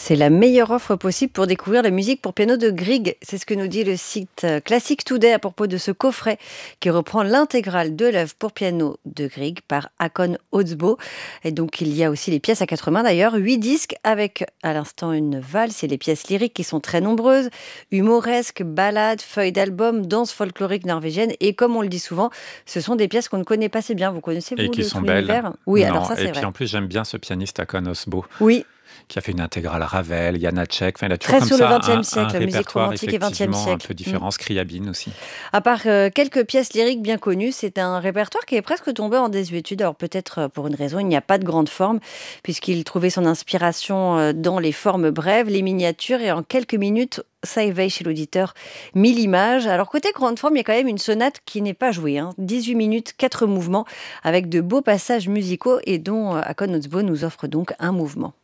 C'est la meilleure offre possible pour découvrir la musique pour piano de Grieg. C'est ce que nous dit le site Classic Today à propos de ce coffret qui reprend l'intégrale de l'œuvre pour piano de Grieg par Håkon Oddsbo. Et donc il y a aussi les pièces à quatre mains d'ailleurs, 8 disques avec à l'instant une valse et les pièces lyriques qui sont très nombreuses, humoresques, ballades, feuilles d'album, danse folklorique norvégienne. Et comme on le dit souvent, ce sont des pièces qu'on ne connaît pas assez bien. Vous connaissez Et vous qui sont tout belles. l'univers? Oui, alors Non, ça et c'est puis vrai. en plus, j'aime bien ce pianiste Håkon Osbo, Oui, qui a fait une intégrale Ravel, Janacek. Enfin, il a toujours très comme sur le ça XXe un siècle, musique répertoire romantique et XXe effectivement un siècle. peu différent. Scriabine aussi. À part quelques pièces lyriques bien connues, c'est un répertoire qui est presque tombé en désuétude. Alors peut-être pour une raison, il n'y a pas de grande forme, puisqu'il trouvait son inspiration dans les formes brèves, les miniatures, et en quelques minutes, ça éveille chez l'auditeur 1000 images. Alors côté grande forme, il y a quand même une sonate qui n'est pas jouée, 18 minutes, 4 mouvements, avec de beaux passages musicaux, et dont Håkon Oddsbo nous offre donc un mouvement.